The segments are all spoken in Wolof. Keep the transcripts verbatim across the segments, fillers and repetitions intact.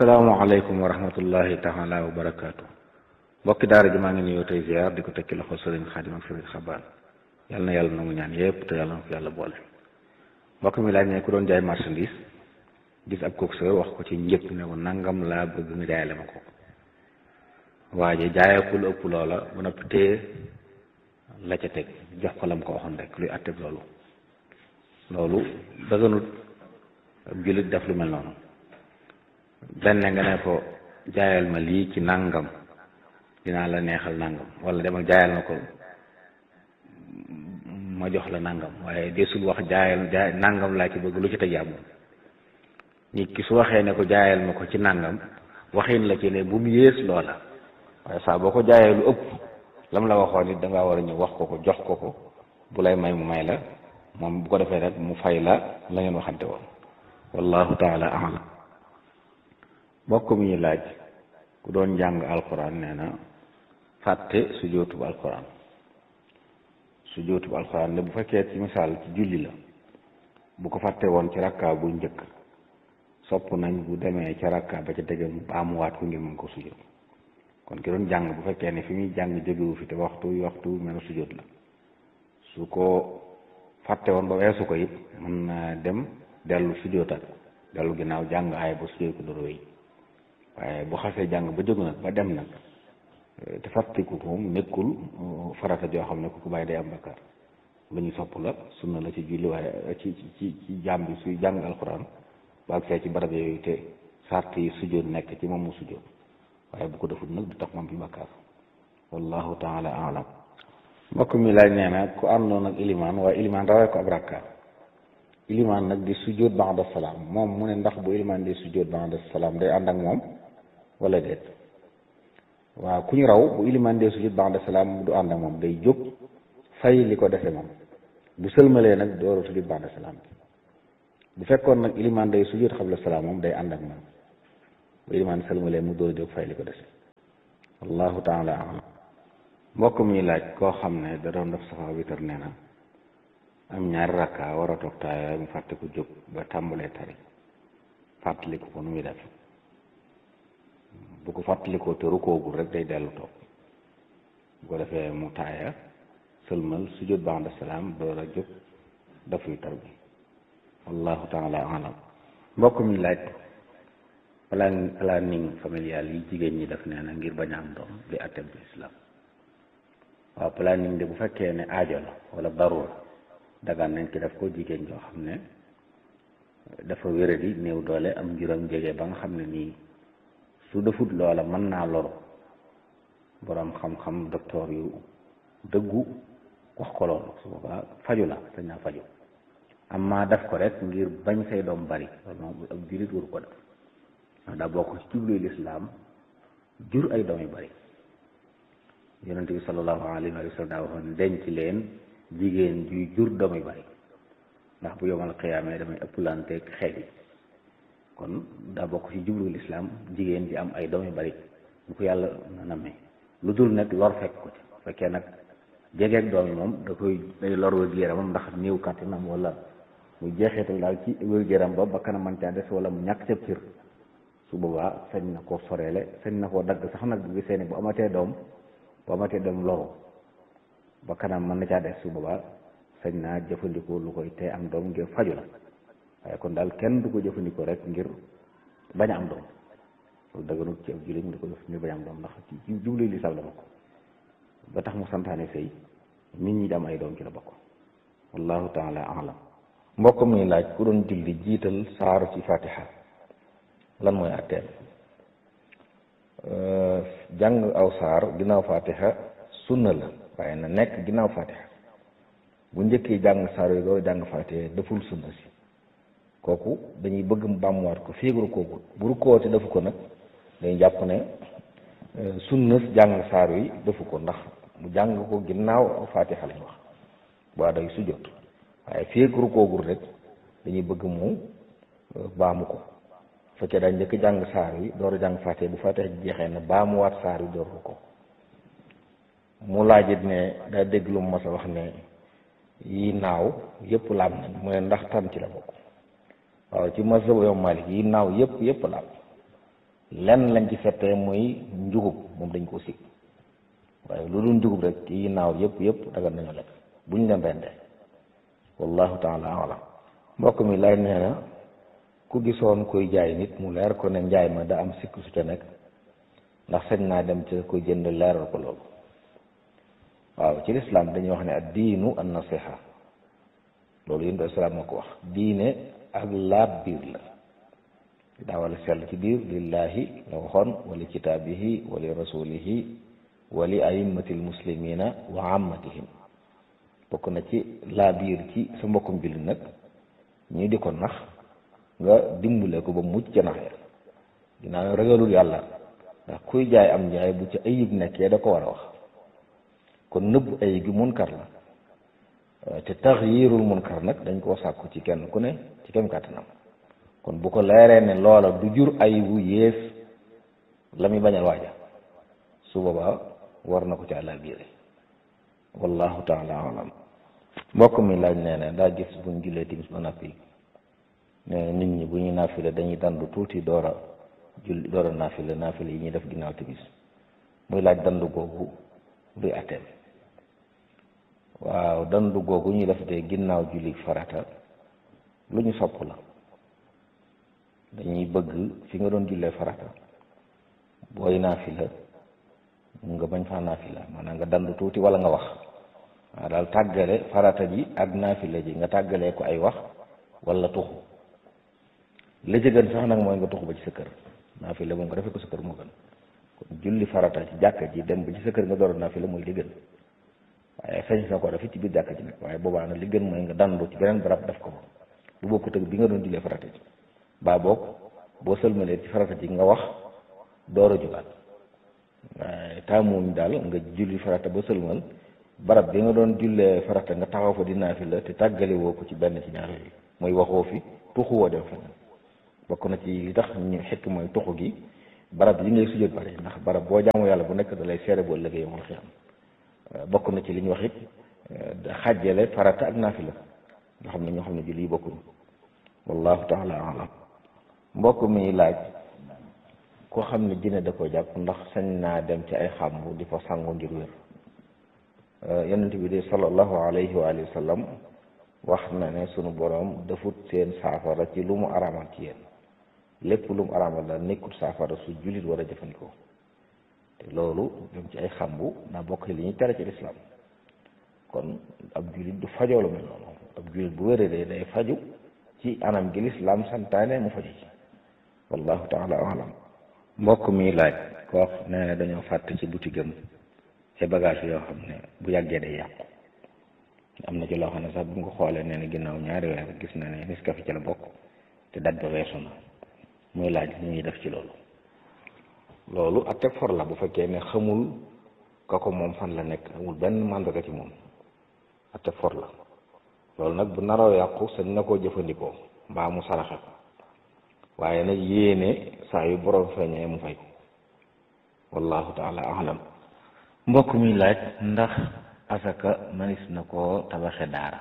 asalaamaaleykum wa rahmatullahi taala wa barakaatu. mbokki daara ji maa ngi nuyoo tey ziar di ko tekki loxo sëriñ Xaadim ak sëriñ Xabaan yal na yàlla nangu ñaan yépp te yàlla na ko yàlla boole. mbokk mi laaj ne ku doon jaay marchandise gis ab coxeur wax ko ci njëkk ne ko nangam laa bëgg nga jaayale ma ko waaye jaayee ko lu ëpp loola ba noppi téye la ca teg jox ko lam ko waxoon rek luy àtteeg loolu loolu daganut ab jullit def lu mel noonu. benn nga ne ko jaayal ma lii ci nangam dinaa la neexal nangam wala demal jaayal ma ko ma jox la nangam waaye desul wax jaayal jaay nangam laa ci bëgg lu ci teg yaa moom nit ki su waxee ne ko jaayal ma ko ci nangam waxin la ci ne bu mu yées loola waaye saa boo ko jaayee lu ëpp lam la waxoon it dangaa war a ñëw wax ko ko jox ko ko bu lay may mu may la moom bu ko defee rek mu fay la la ngeen waxante woon wallahu taala a'lam. mbokk mi ñu laaj ku doon jàng alquran nee na fàtte sujjóotu bu alquran sujjóotu bu alquran ne bu fekkee ci misaal ci julli la bu ko fàtte woon ci rakka bu njëkk sopp nañ bu demee ca rakka ba ca tege mu baamuwaat ko ngir mën ko sujjóot kon ki doon jàng bu fekkee ne fi muy jàng jógewu fi te waxtu waxtu mel sujjóot la su ko fàtte woon ba weesu ko it mën na dem dellu sujjóotal dellu ginnaaw jàng aay ba sujjóot ko doro yi waaye bu xasee jàng ba jóg nag ba dem nag te fàttiku moom nekkul farata joo xam ne ku ko bàyyi day am bakkaar lu ñu sopp la sunna la ci julli waaye ci ci ci jaam bi suy jàng alxuraan ba ak see ci barab yooyu te sart yi sujjóot nekk ci moom mu sujjóot waaye bu ko defut nag du tax moom fi bakkaar wallahu taala alam. mbokk mi laaj nee na ku àndoon ak ilimaan waaye ilimaan rawee ko ab rakka ilimaan nag di sujjóot ba'da salaam moom mu ne ndax bu ilimaan di sujjóot ba'da salaam day ànd ak moom wala déet waaw ku ñu raw bu ilimaan dee sujjóot ba'da salaam du ànd ak moom day jóg fay li ko defe moom bu sëlmalee nag door a sujjóot ba'da salaam bu fekkoon nag ilimaan day sujjóot qabla salaam moom day ànd ak moom bu ilimaan sëlmalee mu door a jóg fay li ko defe wallahu taala a'lam. mbokk mi laaj koo xam ne da doon def safa witar nee na am ñaari rakka war a toog taaya mu fàtte ko jóg ba tàmbalee tari fàttaliku ko nu muy def bu ko fàttalikoo te rukoogul rek day dellu toog bu ko defee mu taaya sëlmal sujjóot ba'da salaam door a jóg daf yu tar bi wallahu taala alam. mbokk mi laaj plan planning familial yi jigéen ñi def nee na ngir bañ a am doom di atteb bi islam waaw planning de bu fekkee ne aajo la wala darura dagaan nañ ci def ko jigéen joo xam ne dafa wéradi néew doole am njuram jege ba nga xam ne nii su defut loola mën naa loru boroom xam-xam docteur yu dëggu wax ko loolu su boobaa faju la dañ naa faju amma def ko rek ngir bañ say doom bari loolu moom ak jullit waru ko def ndax daa bokk ci jubluy lislaam jur ay doom yu bari yonent bi sallallahu alayhi wa sallam daa waxoon denc leen jigéen juy jur doom yu bari ndax bu yomal xiyaamee damay ëpplanteeg xeet yi kon daa bokk ci jublu lislaam jigéen ji am ay doom yu bari bu ko yàlla na may lu dul nag lor fekk ko ci fekkee nag jegeeg doom yi moom da koy day lor wér-gu-yaramam ndax néew kàttanam wala muy jeexeetal daal ci wér-gu-yaram ba ba kanam man caa des wala mu ñàkk ca cër su boobaa sañ na koo soreele sañ na koo dagg sax nag bu gisee ne bu amatee doom bu amatee doom loru ba kanam mën na caa des su boobaa sañ naa jëfandikoo lu koy tee am doom ngir faju la waaye kon daal kenn du ko jëfandikoo rek ngir bañ a am doom loolu dëgganut ci ab jullit di ko def ngir bañ a am doom ndax ci jublu li sal la bokk ba tax mu santaane sëy nit ñi di am ay doom ci la bokk wallahu taala alam. mbokk muy laaj ku doon julli jiital saaru ci fatiha lan mooy àtteel jàng aw saar ginnaaw fatiha sunna la waaye na nekk ginnaaw fatiha bu njëkkee jàng saar yi doo jàng fatiha deful sunna si kooku dañuy bëgg mu bàmmuwaat ko féegru kooku bu rukkoo te defu ko nag dañuy jàpp ne sunna jàng saar yi defu ko ndax mu jàng ko ginnaaw aw fatiha lañ wax waa day sujjóot waaye féegru koogul rek dañuy bëgg mu baamu ko fekkee dañ njëkk jàng saar yi door a jàng fatiha bu fatiha jeexee na baamuwaat saar yi door ko mu laajit ne daa dégg lu mu mas a wax ne yi naaw yëpp laab nañ mu ne ndax tan ci la bokk waaw ci mazhab yow Maalik yi naaw yëpp yëpp laab lenn lañ ci fettee muy njugub moom dañ ko sib waaye lu dul njugub rek yi naaw yëpp yëpp dagan nañu lekk buñ leen rendee wallahu taala alam mbokk mi lay nee na ku gisoon koy jaay nit mu leer ko ne njaay ma da am sikk su ca nekk ndax sañ naa dem ci koy jënd leeral ko loolu waaw ci lislaam dañuy wax ne ad diinu an nasiha loolu yéen islaam moo ko wax diine ak laab biir la daa wala sell ci biir lillahi la waxoon wali kitaabihi wali rasulihi wali aimmatil muslimina wa ammatihim bokk na ci laa biir ci sa mbokkum jullit nag ñu di ko nax nga dimbale ko ba mucc ca nax ya dinaa ragalul yàlla ndax kuy jaay am njaay bu ci ayib nekkee da ko war a wax kon nëbb ayib gi munkar la te taxyirul munkar nag dañ koo sàkku ci kenn ku ne ci kem kàttanam kon bu ko leeree ne loola du jur ayibu yées la muy bañal waaja su boobaa war na ko ci àlla biire wallahu taala alam mbokk mi laaj nee na daa gis buñ jullee timis ba nappi nee na nit ñi bu ñuy naafile dañuy dandu tuuti door a julli door a naafile naafile yi ñuy def ginnaaw timis muy laaj dandu googu luy atteem waaw dandu googu ñuy def de ginnaaw julli farata lu ñu sopp la dañuy bëgg fi nga doon jullee farata booy naafila nga bañ faa naafila maanaam nga dandu tuuti wala nga wax waaw daal tàggale farata ji ak naafila ji nga tàggalee ko ay wax wala tuxu la ca gën sax nag mooy nga tuxu ba ci sa kër naafila moom nga defee ko sa kër moo gën kon julli farata ci jàkka ji dem ba ci sa kër nga door a naafila mooy li gën waaye sañ sa ko def ci biir jàkka ji nag waaye boobaa nag li gën mooy nga dandu ci beneen barab def ko fa lu bokkut ak bi nga doon jullee farata ji baa boog boo sëlmalee ci farata ji nga wax door a jugaat waaye taamuñ daal nga julli farata ba sëlmal barab bi nga doon jullee farata nga taxaw fa di naafila te tàggale woo ko ci benn ci ñaar yooyu mooy waxoo fi tuxu woo dem feneen bokk na ci li tax ñu xekk mooy tuxu gi barab yi ngay sujjóot bari ndax barab boo jaamu yàlla bu nekk da lay seere bu ëllëgee yomal xiyam bokk na ci li ñu wax it xàjjale farata ak naafila nga xam ne ñoo xam ne julli yi bokkuñu wallahu taala alam mbokk mi laaj koo xam ne dina da ko jàpp ndax sañ naa dem ci ay xàmbu di fa sangu ngir wér yonent bi de sallallahu alayhi wa alihi wa sallam wax na ne sunu boroom defut seen saafara ci lu mu araamal ci yéen lépp lu mu araamal la nekkut saafara su jullit war a jëfandikoo te loolu dem ci ay xambu naa bokk li ñuy tere ci lislaam kon ab jullit du fajoo lu mel noonu ab jullit bu wéree day faju ci anam gi lislaam santaane mu faju ci wallahu taala alam mbokk mi laaj koo nee na dañoo fàtte ci boutique am ci bagage yoo xam ne bu yàggee day yàqu am na ci loo xam ne sax bu nga ko xoolee nee na ginnaaw ñaari weer gis na ne Nescafé ci la bokk te date ba weesu na muy laaj ñu ñuy def ci loolu loolu ak teg for la bu fekkee ne xamul ka ko moom fan la nekk amul benn màndarga ci moom ak teg for la loolu nag bu naroo yàqu sañ na koo jëfandikoo mbaa mu saraxe ko waaye nag yéene saa yu borom feeñee mu fay ko wallahu taala alam mbokk mi laaj ndax asaka manis na koo tabaxe daara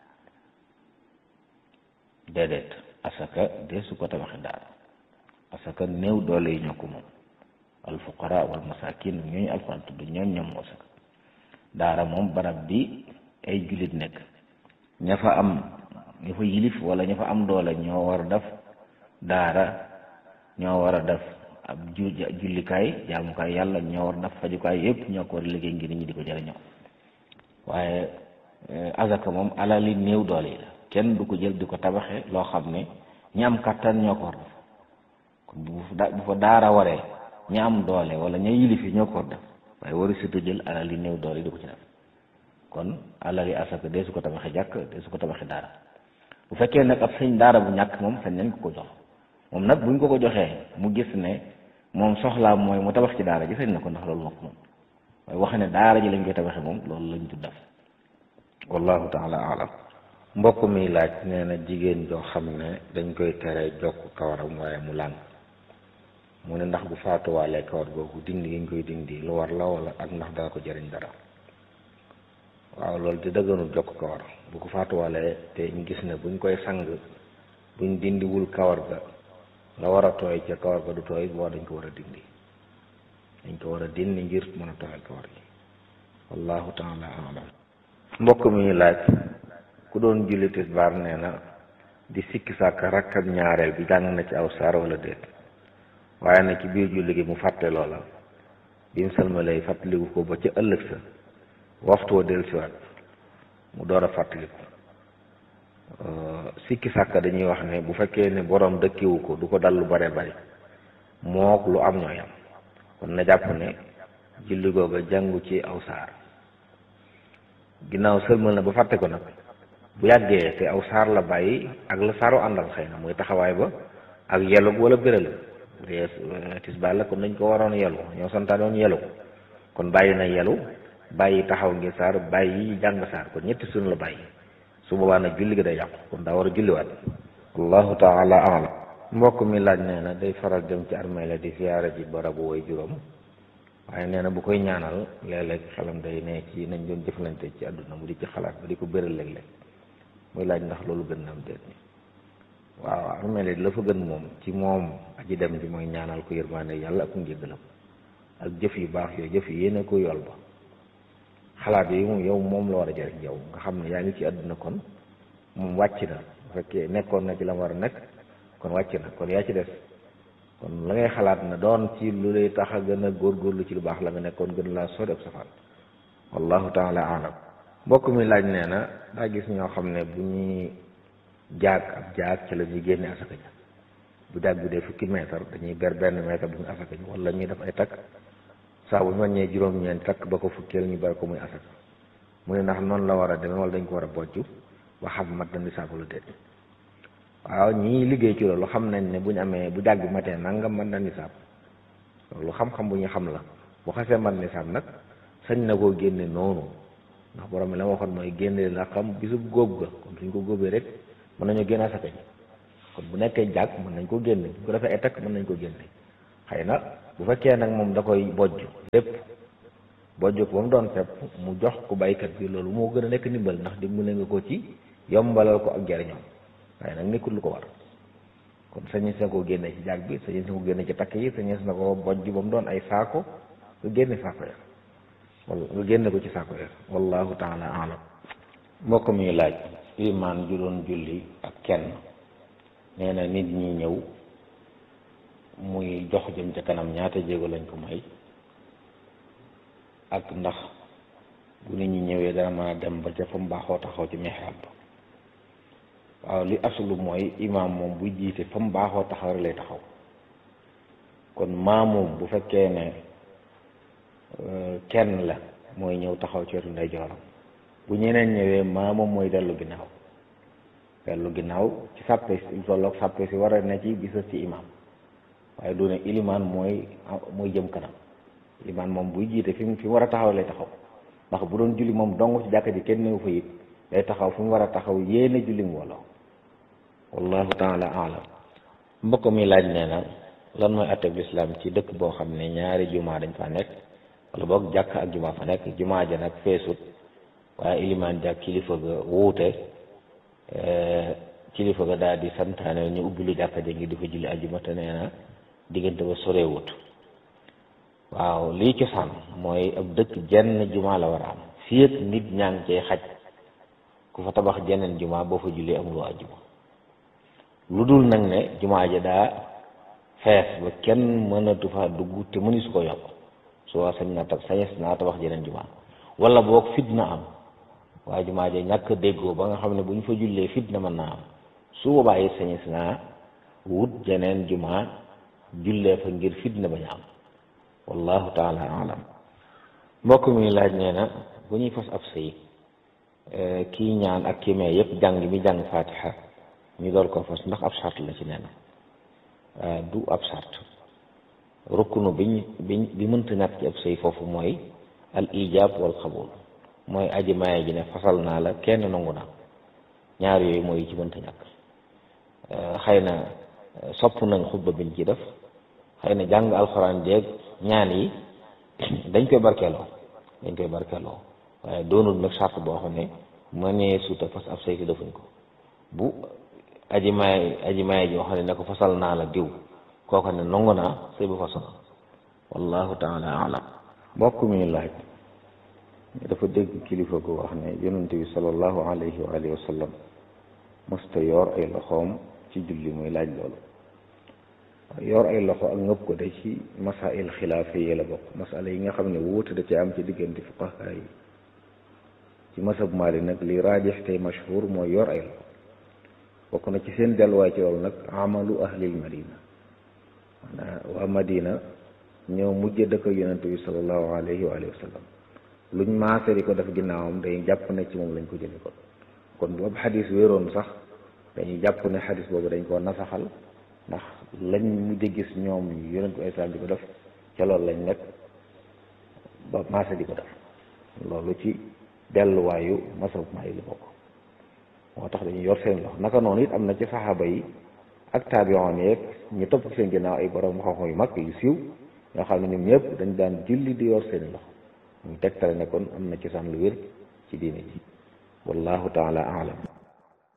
déedéet asaka de su ko tabaxe daara asaka néew doole yi ñoo ko moom alfuqara wal masakin ñooñu alxuraan tudd ñooñ ñoom asaka daara moom barab bi ay jullit nekk ña fa am ña fa yilif wala ña fa am doole ñoo war a def daara ñoo war a def ab ju jullikaay jaamukaay yàlla ñoo war a def fajukaay yëpp ñoo ko war a liggéey ngir nit ñi di ko jëriñoo waaye azaka moom alali néew doole yi la kenn du ko jël di ko tabaxe loo xam ne ñi am kattan ñoo ko war def kon bu bu fa daara waree ñi am doole wala ña yilifi ñoo ko war def waaye waru surtout jël alali néew doole yi di ko ci def kon alali asaka dee su ko tabaxe jàkk dee su ko tabaxe daara bu fekkee nag ab sëñ daara bu ñàkk moom sañ nañ ko ko jox moom nag buñ ko ko joxee mu gis ne moom soxlaa mooy mu tabax ci daara ji sañ na ko ndax loolu moo ko moom waaye wax ne daara ji lañ koy tabaxe moom loolu lañ tudd def wallahu taala alam mbokk mi laaj nee na jigéen joo xam ne dañ koy tere jokk kawaram waaye mu làng mu ne ndax bu faatuwaalee kawar googu dindi gi ñu koy dindi lu war la wala ak ndax dana ko jëriñ dara waaw loolu di dëgganul jokk kawar bu ko faatuwaalee te ñu gis ne buñ koy sang buñ dindiwul kawar ga la war a tooy ca kawar ga du tooy boo dañ ko war a dindi dañ ko war a dindi ngir mën a tooyal kawar gi wallahu taala alam mbokk mi laaj ku doon julli tisbaar nee na di sikki sàkk rakkab ñaareel bi jàng na ci aw saar wala déet waaye nag ci biir julli gi mu fàtte loola bi mu salmalee fàttaliku ko ba ca ëllëg sa waxtu wa dellusiwaat mu door a fàttaliku sikki sàkk dañuy wax ne bu fekkee ne borom dëkkiwu ko du ko dal lu bare bari mook lu am ñooy am kon na jàpp ne julli googa jàngu ci aw saar ginnaaw sëlmal na ba fàtte ko nag bu yàggee te aw saar la bàyyi ak la saaru àndal xëy na muy taxawaay ba ak yelu wala béral tisbaar la kon nañ ko waroon yelu ñoo santaanoon yelu kon bàyyi na yelu bàyyi taxaw ngir saar bàyyi jàng saar kon ñetti sunu la bàyyi su boobaa nag julli gi day yàqu kon daa war a julliwaat allahu taala alam mbokk mi laaj nee na day faral dem ci armée la di siyaara ji barabu way juróom waaye nee na bu koy ñaanal léeg-léeg xelam day ne ci nañ doon jëflante ci àdduna mu di ci xalaat ba di ko béral léeg-léeg muy laaj ndax loolu gën na am déet waaw armée la la fa gën moom ci moom aji dem bi mooy ñaanal ko yërmaande yàlla ak njéggalam ak jëf yu baax yooyu jëf yi yéene ko yool ba xalaat yi moom yow moom la war a jëriñ yow nga xam ne yaa ngi ci àdduna kon moom wàcc na bu fekkee nekkoon na ci la war a nekk kon wàcc na kon yaa ci des kon la ngay xalaat na doon ci lu lay tax a gën a góorgóorlu ci lu baax la nga nekkoon gën laa sori ab safaan wallahu taala alam mbokk mi laaj nee na daa gis ñoo xam ne bu ñuy jaag ab jaag ci la ñuy génne asaka ja bu jaag bi dee fukki mètre dañuy ber benn mètre bu ñu asaka ji wala ñuy def ay takk saa bu ñu wàññee juróom-ñeent takk ba ko fukkeel ñu ber ko muy asaka mu ne ndax noonu la war a demee wala dañ ko war a bojj ba xam mat na nisaab la déet waaw ñii liggéey ci loolu xam nañ ne bu ñu amee bu jàgg matee nangam mën na nisaab loolu xam-xam bu ñu xam la bu xasee mat nisaab nag sañ na koo génne noonu ndax borom mi la ma waxoon mooy génne la xam bisub góob ga kon suñ ko góobee rek mën nañoo génne asaka ji kon bu nekkee jàgg mën nañ ko génne bu ko defee ay takk mën nañ ko génne xëy na bu fekkee nag moom da koy bojj lépp bojj ko ba mu doon fepp mu jox ko baykat bi loolu moo gën a nekk ndimbal ndax dimbale nga ko ci yombalal ko ak jariñoom waaye nag nekkul lu ko war kon sañees na ko génne ci jàgg bi sañees na ko génne ci takk yi sañees na ko bojj ba mu doon ay saako nga génne saako ya wala nga génne ko ci saako ya wallahu taala alam mbokk mi laaj ilimaan ju doon julli ak kenn nee na nit ñi ñëw muy jox jëm ca kanam ñaata jéego lañ ko may ak ndax bu nit ñi ñëwee dana mën a dem ba ca fa mu baaxoo taxaw ci mihrab ba waaw li asulu mooy imaam moom buy jiite fa mu baaxoo taxaw rek lay taxaw kon maamum bu fekkee ne kenn la mooy ñëw taxaw ci wetu ndeyjooram bu ñeneen ñëwee maamum mooy dellu ginnaaw dellu ginnaaw ci sàppe si tolloog sàppe si war a ne ci gisas ci imaam waaye du ne ilimaan mooy mooy jëm kanam ilimaan moom buy jiite fi mu fi mu war a taxaw lay taxaw ndax bu doon julli moom dong ci jàkka ji kenn néew fa it day taxaw fi mu war a taxaw yéene julli mbooloo wallahu taala alam mbokk mi laaj nee na lan mooy atteb lislaam ci dëkk boo xam ne ñaari jumaa dañ fa nekk wala boog jàkk ak jumaa fa nekk jumaa ja nag feesut waaye ilimaan jàkk kilifa ga wuute kilifa ga daal di santaane ñu ubbi lu jàkka ja ngir di fa julli ajjuma te nee na diggante ba sorewut waaw lii cosaan mooy ab dëkk jenn jumaa la war a am fii ak nit ñaa ngi cay xaj ku fa tabax jeneen jumaa boo fa jullee amuloo ajjuma lu dul nag ne jumaa ja daa fees ba kenn mënatu fa dugg te mëni su ko yokk soo sañ na tab sañes naa tabax jeneen jumaa wala boog fitna am waaye jumaa ja ñàkk déggoo ba nga xam ne bu ñu fa jullee fitna mën naa am su boobaa it sañes naa wut jeneen jumaa jullee fa ngir fitna bañ a am wallahu taala alam mbokk mi laaj nee na bu ñuy fas ab sëy kii ñaan ak kii mee yépp jàng mi jàng fatiha ñu door ko fas ndax ab sart la ci nee na du ab sart rukkunu biñ biñ bi mënta ñàkk ci ab sëy foofu mooy al ijab wal xabul mooy aji maye ji ne fasal naa la kenn nangu na ñaar yooyu mooy ci mënta ñàkk xëy na sopp nañ xutba biñ ci def xëy na jàng alxuraan jeeg ñaan yi dañ koy barkeeloo dañ koy barkeeloo waaye doonul nag sart boo xam ne mënee suuta fas ab sëy defuñ ko bu aji maye aji maye ji wax ne ne ko fasal naa la diw kooka ne nangu naa sëy ba façon wallahu taala alam. mbokk mi laaj dafa dégg kilifa gu wax ne yonente bi sallallahu alayhi wa alihi wa sallam mësta yor ay loxoom ci julli muy laaj loolu. yor ay loxo ak ngëpp ko de ci masail xilaafiya la bokk, masala yi nga xam ne wuute da ci am ci diggante fuqaha yi. ci masab Maalik nag li raajix tey mashhur mooy yor ay loxo. bokk na ci seen delluwaay ci loolu nag amalu ahlil madina, maanaam waa madina ñëw mujj dëkk ak yonente bi sallallahu alayhi wa alihi wa sallam luñ maase di ko def ginnaawam day jàpp ne ci moom lañ ko jëlee ko. kon boobu xadis wéeroon sax dañuy jàpp ne xadis boobu dañ koo nasaxal ndax lañ mujj gis ñoom yonent bi islam di ko def ca loolu lañ nekk ba maase di ko def. loolu ci delluwaayu masab Maalik la bokk, moo tax dañuy yor seen loxo. naka noonu it am na ci saxaaba yi ak taabiyoon yeeg ñu topp seen ginnaaw ay borom xam-xam yu mag yu siiw ñoo xam ne ñoom ñëpp dañ daan julli di yor seen loxo. ñu tegtale ne kon am na cosaan lu wér ci diine ji wallahu taala alam.